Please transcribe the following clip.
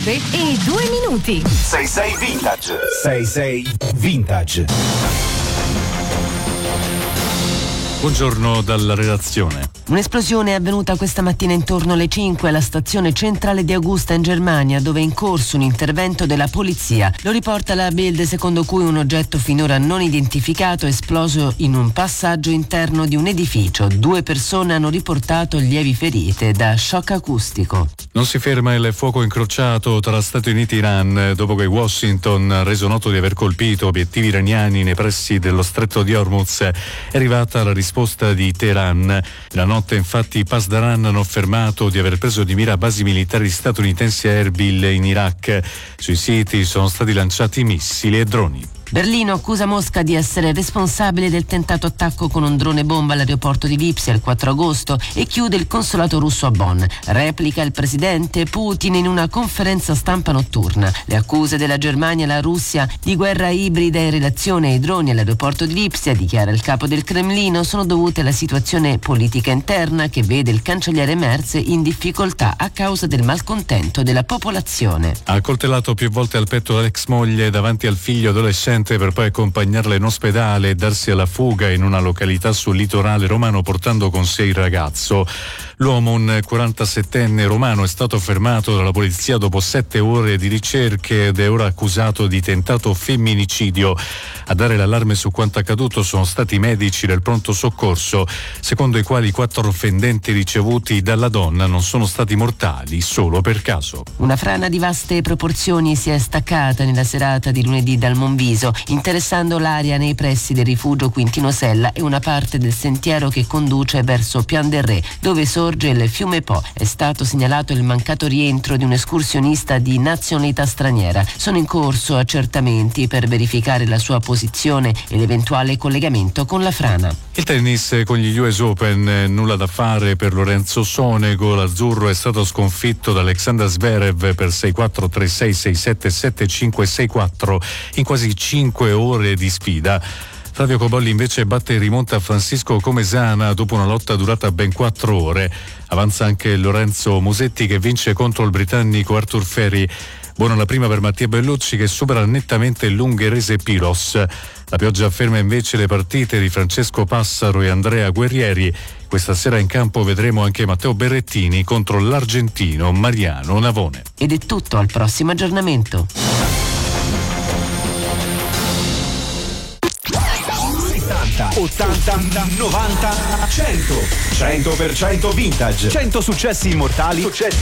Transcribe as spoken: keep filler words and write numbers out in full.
nove e due minuti. sei sei Vintage. sei sei Vintage. Buongiorno dalla redazione. Un'esplosione è avvenuta questa mattina intorno alle cinque alla stazione centrale di Augusta in Germania, dove è in corso un intervento della polizia. Lo riporta la Bild, secondo cui un oggetto finora non identificato è esploso in un passaggio interno di un edificio. Due persone hanno riportato lievi ferite da shock acustico. Non si ferma il fuoco incrociato tra Stati Uniti e Iran dopo che Washington ha reso noto di aver colpito obiettivi iraniani nei pressi dello stretto di Hormuz. È arrivata la risposta di Teheran. La notte infatti i Pasdaran hanno affermato di aver preso di mira basi militari statunitensi a Erbil in Iraq. Sui siti sono stati lanciati missili e droni. Berlino accusa Mosca di essere responsabile del tentato attacco con un drone bomba all'aeroporto di Lipsia il quattro agosto e chiude il consolato russo a Bonn. Replica il presidente Putin in una conferenza stampa notturna. Le accuse della Germania e la Russia di guerra ibrida in relazione ai droni all'aeroporto di Lipsia, dichiara il capo del Cremlino, sono dovute alla situazione politica interna che vede il cancelliere Merz in difficoltà a causa del malcontento della popolazione. Ha coltellato più volte al petto l'ex moglie davanti al figlio adolescente per poi accompagnarla in ospedale e darsi alla fuga in una località sul litorale romano portando con sé il ragazzo. L'uomo, un quarantasettenne romano, è stato fermato dalla polizia dopo sette ore di ricerche ed è ora accusato di tentato femminicidio. A dare l'allarme su quanto accaduto sono stati i medici del pronto soccorso, secondo i quali i quattro fendenti ricevuti dalla donna non sono stati mortali solo per caso. Una frana di vaste proporzioni si è staccata nella serata di lunedì dal Monviso, interessando l'area nei pressi del rifugio Quintino Sella e una parte del sentiero che conduce verso Pian del Re, dove sorge il fiume Po. È stato segnalato il mancato rientro di un escursionista di nazionalità straniera. Sono in corso accertamenti per verificare la sua posizione e l'eventuale collegamento con la frana. Il tennis con gli U S Open, nulla da fare per Lorenzo Sonego. L'azzurro è stato sconfitto da Alexander Zverev per sei quattro, tre sei, sei sette, sette cinque, sei quattro in quasi cinque ore di sfida. Flavio Cobolli invece batte e rimonta Francisco Comesana dopo una lotta durata ben quattro ore. Avanza anche Lorenzo Musetti che vince contro il britannico Arthur Ferry. Buona la prima per Mattia Bellucci che supera nettamente l'ungherese Piros. La pioggia ferma invece le partite di Francesco Passaro e Andrea Guerrieri. Questa sera in campo vedremo anche Matteo Berrettini contro l'argentino Mariano Navone. Ed è tutto, al prossimo aggiornamento. ottanta, novanta, cento. cento per cento vintage. cento successi immortali. Successi